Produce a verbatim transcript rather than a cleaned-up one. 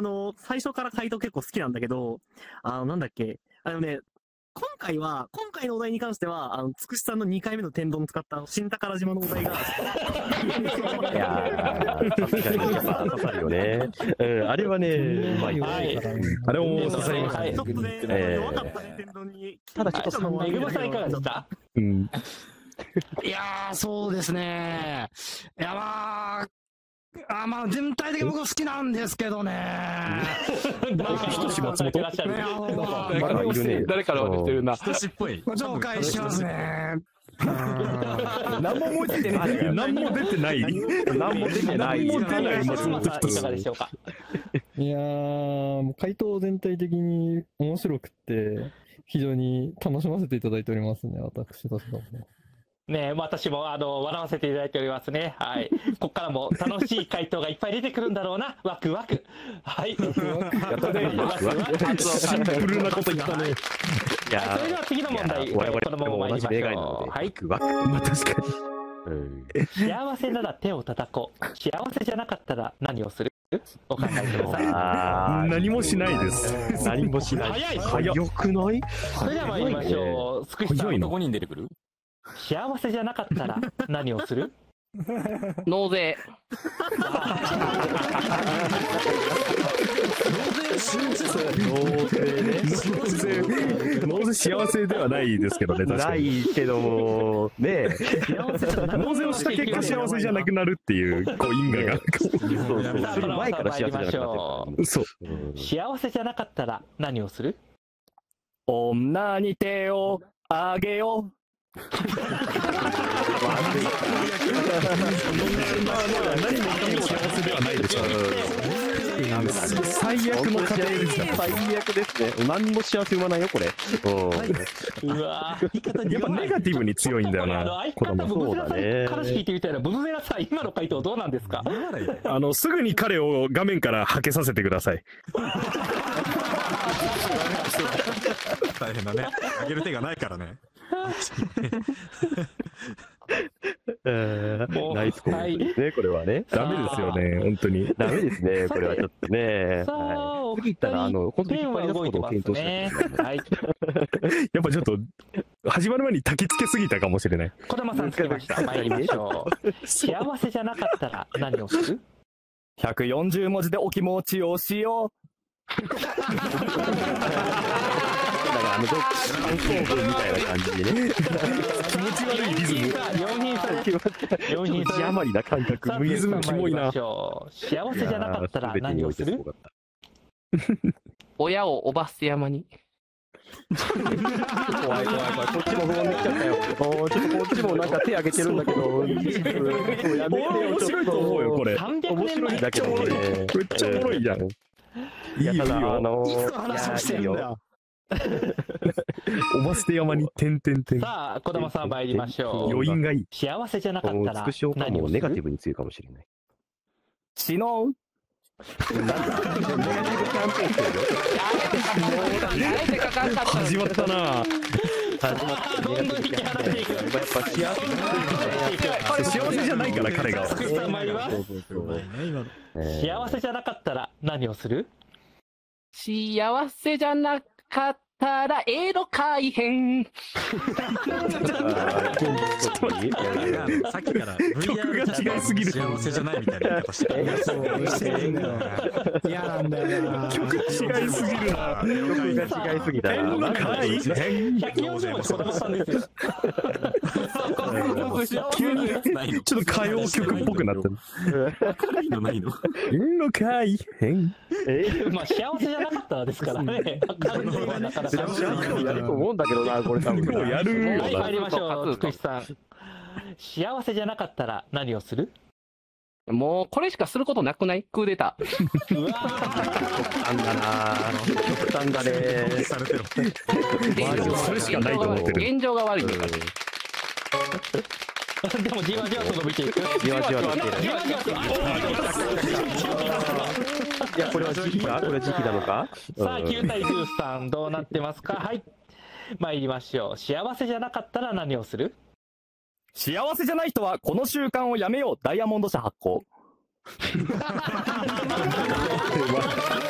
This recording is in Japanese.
の、最初から回答結構好きなんだけど、あの、なんだっけ、あのね、今回は、今回のお題に関しては、あの、つくしさんのにかいめの天丼を使った新宝島のお題が。 いやー、さすがにやっぱ刺さるよね。うん、あれはね、うまいよね。あれも刺さりましたね。 ちょっとね、 えー弱かったね、天丼に。 ただちょっとその、 めぐまさんいかがでした？ うん。 いやー、そうですね。いや、まあ、あまあ、全体的に僕好きなんですけどね。 まあ、ひとし松本。 ね、あのまあ、 まだいるね。 誰から言ってるな。 ひとしっぽい。 ご紹介しますね。 何も思いついてない。何も出てない。何も出てない。 何も出ない松本人志。いかがでしょうか。 いやー、もう回答全体的に面白くって、非常に楽しませていただいておりますね、私としては。 ね、私もあの笑わせていただいておりますね。はい。ここからも楽しい回答がいっぱい出てくるんだろうな。ワクワク。はい。ワクワク。 シンプルなこと言ったね。 いや、それでは次の問題、このまま参りましょう。はい。 ワクワク。まあ確かに。 幸せなら手を叩こう。幸せじゃなかったら何をする？お考えください。 何もしないです。何もしない。 早い。 早くない？ それでは参りましょう。つくしさん、 どこに出てくる？ 幸せじゃなかったら何をする？ 納税。 納税ね。納税幸せではないですけどね、確かに。ないけども、ねえ。納税をした結果幸せじゃなくなるっていう、こう、因果が。そうそう。それ前から幸せじゃなくなってる。そう。 幸せじゃなかったら何をする？ 女に手をあげよう。 まあ、何もかも幸せではないでしょう。最悪の家庭ですね。最悪ですね。何も幸せ生まないよ、これ。 うわやっぱネガティブに強いんだよな。 相方、ブブゼラさんから聞いてみたいな。ブブゼラさん、今の回答どうなんですか？ あの、すぐに彼を画面からはけさせてください。 大変だね。あげる手がないからね。 ナイスコメントですね、これはね。ダメですよね、本当に。ダメですね、これはちょっとね。はい。次行ったら、あの、本当に引っ張り出すことを検討してますね。やっぱちょっと、始まる前に焚き付けすぎたかもしれない。 児玉さんつけました。参りましょう。幸せじゃなかったら何をする？ ひゃくよんじゅうもじでお気持ちをしよう。 だからあの、観光文みたいな感じでね。気持ち悪いリズム。 よんひんさん。よんひんさん。 字余りな感覚。リズムキモいな。 幸せじゃなかったら何をする？ 親をおばす山に。 怖い怖い怖い。こっちも不安できちゃったよ。おちょっとこっちもなんか手挙げてるんだけど。やめてよ。面白いと思うよ、これ。面白いだけどね。めっちゃおもろいじゃん。いや、ただ、あのー、いつ話をしてるんだよ。おばすて山に点々点。 さあ、児玉さん参りましょう。 余韻がいい。 幸せじゃなかったらつくしおかもネガティブに強いかもしれない。 死のう。 ネガティブキャンペーンしてるよ。始まったな。始まった。 どんどん引き離していく。 やっぱ幸せ。幸せじゃないから彼が。 つくしさん参ります。幸せじゃなかったら何をする？ 幸せじゃなかったらエロ改変。 ちょっと待って。さっきから曲が違いすぎる。 幸せじゃないみたいな言い方してる。 嫌なんだよな。 曲違いすぎるな。曲が違いすぎたな。 ひゃくよんじゅうも児玉さんですよ。 急にちょっと歌謡曲っぽくなってる。 いいのないの？ エロ改変。 まあ幸せじゃなかったですからね。明るいはなかなか。 やると思うんだけどな、これ多分。もうやるよな。 はい、参りましょう、つくしさん。幸せじゃなかったら何をする？ もうこれしかすることなくない？クーデター。 うわ極端だな。極端だね。 されてる。 それしかないと思ってる。 現状が悪いんだから。 でもじわじわと伸びていく。 じわじわと。 じわじわと。 いや、これは時期か？これは時期なのか？ さあ、きゅうたいじゅうさん、どうなってますか？はい。参りましょう。幸せじゃなかったら何をする？ 幸せじゃない人はこの習慣をやめよう。ダイヤモンド社発行。